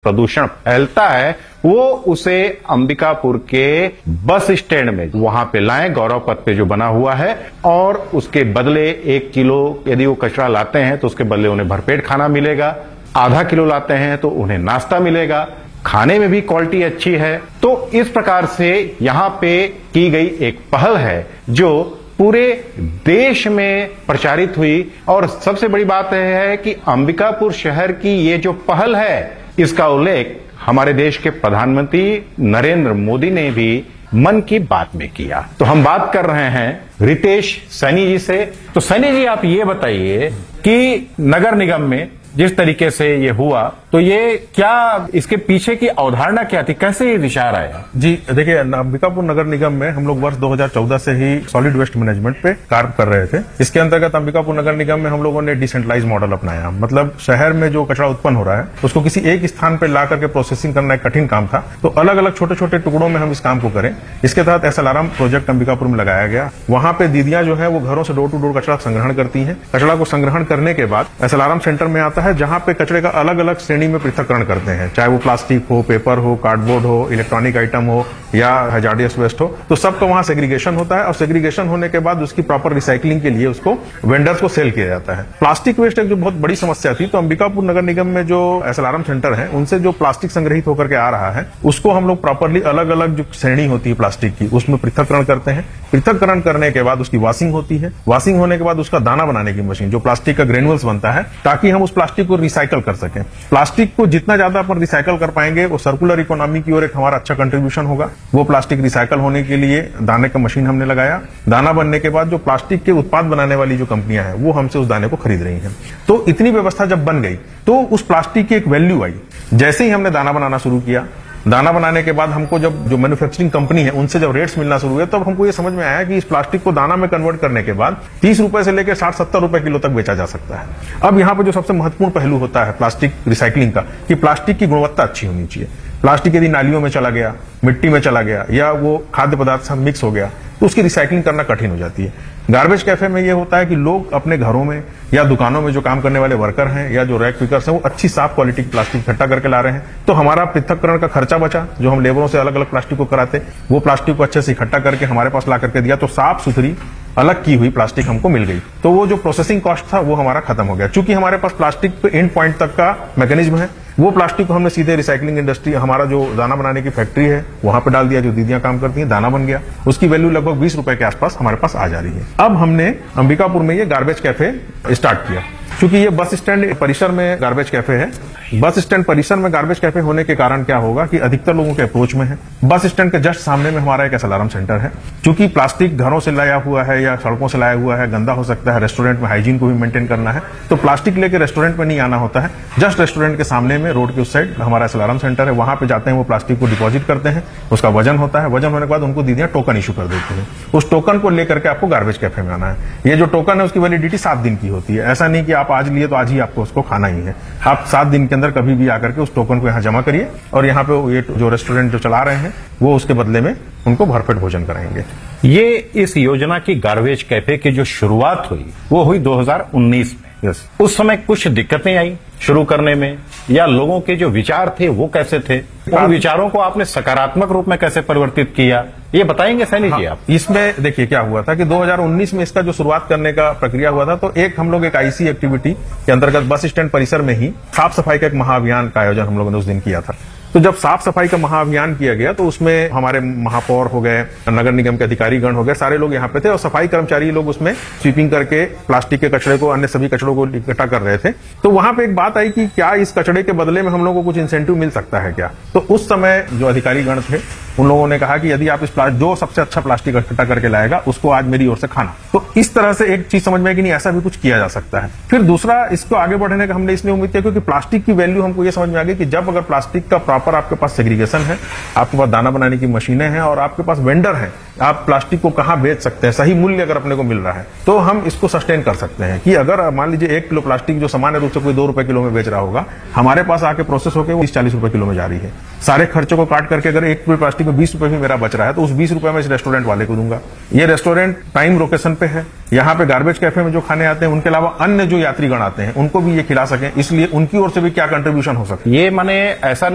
प्रदूषण फैलता है वो उसे अंबिकापुर के बस स्टैंड में वहां पे लाएं, गौरव पथ पे जो बना हुआ है, और उसके बदले 1 किलो यदि वो कचरा लाते हैं तो उसके बदले उन्हें भरपेट खाना मिलेगा, आधा किलो लाते हैं तो उन्हें नाश्ता मिलेगा, खाने में भी क्वालिटी अच्छी है। तो इस प्रकार से यहां पे की गई एक पहल है जो पूरे देश में प्रचारित हुई, और सबसे बड़ी बात यह है कि अंबिकापुर शहर की ये जो पहल है इसका उल्लेख हमारे देश के प्रधानमंत्री नरेंद्र मोदी ने भी मन की बात में किया। तो हम बात कर रहे हैं रितेश सैनी जी से। तो सैनी जी, आप ये बताइए कि नगर निगम में जिस तरीके से ये हुआ, तो ये क्या इसके पीछे की अवधारणा क्या थी, कैसे ये विचार आया? जी देखिए, अंबिकापुर नगर निगम में हम लोग वर्ष 2014 से ही सॉलिड वेस्ट मैनेजमेंट पे कार्य कर रहे थे। इसके अंतर्गत अंबिकापुर नगर निगम में हम लोगों ने डिसेंट्रलाइज मॉडल अपनाया। मतलब शहर में जो कचरा उत्पन्न हो रहा है उसको किसी एक स्थान पर ला करके प्रोसेसिंग करना एक कठिन काम था, तो अलग अलग छोटे छोटे टुकड़ों में हम इस काम को करें। इसके तहत SLRM प्रोजेक्ट अंबिकापुर में लगाया गया। वहां पे दीदियां जो है वो घरों से डोर टू डोर कचरा संग्रहण करती हैं। कचरा को संग्रहण करने के बाद SLRM सेंटर में आता है, जहां पे कचरे का अलग अलग श्रेणी में पृथक्करण करते हैं, चाहे वो प्लास्टिक हो, पेपर हो, कार्डबोर्ड हो, इलेक्ट्रॉनिक आइटम हो या हैजार्डियस वेस्ट हो, तो सबका वहां सेग्रीगेशन होता है। और सेग्रीगेशन होने के बाद उसकी प्रॉपर रिसाइकलिंग के लिए उसको वेंडर्स को सेल किया जाता है। प्लास्टिक वेस्ट एक जो बहुत बड़ी समस्या थी, तो अंबिकापुर नगर निगम में जो SLRM सेंटर है उनसे जो प्लास्टिक संग्रहित होकर के आ रहा है उसको हम लोग प्रॉपरली अलग अलग जो श्रेणी होती है प्लास्टिक की उसमें पृथक्करण करते हैं। पृथक्करण करने के बाद उसकी वॉशिंग होती है। वॉशिंग होने के बाद उसका दाना बनाने की मशीन, जो प्लास्टिक का ग्रेनुअल्स बनता है, ताकि हम उस प्लास्टिक को रिसाइकल कर सकें। प्लास्टिक को जितना ज्यादा अपन रिसाइकल कर पाएंगे वो सर्कुलर इकोनॉमी की ओर एक हमारा अच्छा कंट्रीब्यूशन होगा। वो प्लास्टिक रिसाइकल होने के लिए दाने का मशीन हमने लगाया। दाना बनने के बाद जो प्लास्टिक के उत्पाद बनाने वाली जो कंपनियां हैं वो हमसे उस दाने को खरीद रही हैं। तो इतनी व्यवस्था जब बन गई तो उस प्लास्टिक की एक वैल्यू आई। जैसे ही हमने दाना बनाना शुरू किया, दाना बनाने के बाद हमको जब जो मैन्युफैक्चरिंग कंपनी है उनसे जब रेट्स मिलना शुरू हुए, तब हमको ये समझ में आया कि इस प्लास्टिक को दाना में कन्वर्ट करने के बाद 30 रुपए से लेकर 60-70 रुपए किलो तक बेचा जा सकता है। अब यहाँ पे जो सबसे महत्वपूर्ण पहलू होता है प्लास्टिक रिसाइकलिंग का, कि प्लास्टिक की गुणवत्ता अच्छी होनी चाहिए। प्लास्टिक यदि नालियों में चला गया, मिट्टी में चला गया या वो खाद्य पदार्थ से मिक्स हो गया तो उसकी रिसाइकलिंग करना कठिन हो जाती है। गार्बेज कैफे में ये होता है कि लोग अपने घरों में या दुकानों में जो काम करने वाले वर्कर हैं या जो रैक पिकर्स हैं वो अच्छी साफ क्वालिटी की प्लास्टिक इकट्ठा करके ला रहे हैं। तो हमारा पृथक्करण का खर्चा बचा, जो हम लेबरों से अलग अलग प्लास्टिक को कराते, वो प्लास्टिक को अच्छे से इकट्ठा करके हमारे पास ला करके दिया, तो साफ सुथरी अलग की हुई प्लास्टिक हमको मिल गई। तो वो जो प्रोसेसिंग कॉस्ट था वो हमारा खत्म हो गया। चूंकि हमारे पास प्लास्टिक पे एंड पॉइंट तक का मैकेनिज्म है, वो प्लास्टिक को हमने सीधे रिसाइकलिंग इंडस्ट्री, हमारा जो दाना बनाने की फैक्ट्री है वहां पे डाल दिया, जो दीदियां काम करती हैं, दाना बन गया। उसकी वैल्यू लगभग 20 रुपए के आसपास हमारे पास आ जा रही है। अब हमने अंबिकापुर में ये गार्बेज कैफे स्टार्ट किया। क्योंकि ये बस स्टैंड परिसर में गार्बेज कैफे है। बस स्टैंड परिसर में गार्बेज कैफे होने के कारण क्या होगा कि अधिकतर लोगों के अप्रोच में है। बस स्टैंड के जस्ट सामने में हमारा एक SLRM सेंटर है। क्योंकि प्लास्टिक घरों से लाया हुआ है या सड़कों से लाया हुआ है, गंदा हो सकता है, रेस्टोरेंट में हाइजीन को भी मेंटेन करना है, तो प्लास्टिक लेके रेस्टोरेंट में नहीं आना होता है। जस्ट रेस्टोरेंट के सामने में रोड के उस साइड हमारा SLRM सेंटर है। वहां पे जाते हैं, वो प्लास्टिक को डिपॉजिट करते हैं, उसका वजन होता है। वजन होने के बाद उनको दीदियां टोकन इशू कर देती है। उस टोकन को लेकर के आपको गार्बेज कैफे में आना है। ये जो टोकन है उसकी वैलिडिटी 7 दिन की होती है। ऐसा नहीं कि आप आज लिए तो आज ही आपको उसको खाना ही है। आप 7 दिन के अंदर कभी भी आकर के उस टोकन को यहाँ जमा करिए और यहाँ पे ये जो रेस्टोरेंट जो चला रहे हैं वो उसके बदले में उनको भरपेट भोजन कराएंगे। ये इस योजना की गार्बेज कैफे की जो शुरुआत हुई वो हुई 2019 में। यस। उस समय कुछ दिक्कतें आई शुरू करने में, या लोगों के जो विचार थे वो कैसे थे? उन विचारों को आपने सकारात्मक रूप में कैसे परिवर्तित किया, ये बताएंगे सैनी जी आप? इसमें देखिए क्या हुआ था कि 2019 में इसका जो शुरुआत करने का प्रक्रिया हुआ था, तो हम लोग एक IC एक्टिविटी के अंतर्गत बस स्टैंड परिसर में ही साफ सफाई का एक महाअभियान का आयोजन हम लोगों ने उस दिन किया था। तो जब साफ सफाई का महाअभियान किया गया तो उसमें हमारे महापौर हो गए, नगर निगम के अधिकारीगण हो गए, सारे लोग यहाँ पे थे और सफाई कर्मचारी लोग उसमें स्वीपिंग करके प्लास्टिक के कचरे को, अन्य सभी कचड़ों को इकट्ठा कर रहे थे। तो वहां पे एक बात आई कि क्या इस कचड़े के बदले में हम लोगों को कुछ इंसेंटिव मिल सकता है क्या? तो उस समय जो अधिकारीगण थे उन लोगों ने कहा कि यदि आप जो सबसे अच्छा प्लास्टिक इकट्ठा करके लाएगा उसको आज मेरी ओर से खाना। तो इस तरह से एक चीज समझ में आई कि नहीं, ऐसा भी कुछ किया जा सकता है। फिर दूसरा, इसको आगे बढ़ने का हमने इसलिए उम्मीद किया क्योंकि प्लास्टिक की वैल्यू हमको ये समझ में आ गई कि जब अगर प्लास्टिक का प्रॉपर आपके पास सेग्रीगेशन है, आपके पास दाना बनाने की मशीनें हैं और आपके पास वेंडर है, आप प्लास्टिक को कहां बेच सकते हैं, सही मूल्य अगर अपने को मिल रहा है, तो हम इसको सस्टेन कर सकते हैं। कि अगर मान लीजिए 1 किलो प्लास्टिक जो सामान्य रूप से कोई 2 रुपए किलो में बेच रहा होगा, हमारे पास आके प्रोसेस होकर वो 30-40 रुपए किलो में जा रही है। सारे खर्चों को काट करके अगर 1 किलो प्लास्टिक में 20 रुपए भी मेरा बच रहा है तो उस 20 रुपए में इस रेस्टोरेंट वाले को दूंगा। ये रेस्टोरेंट प्राइम लोकेशन पे है, यहाँ पे गार्बेज कैफे में जो खाने आते हैं उनके अलावा अन्य जो यात्रीगण आते हैं उनको भी ये खिला सकें, इसलिए उनकी ओर से भी क्या कंट्रीब्यूशन हो सकता है। ये माने ऐसा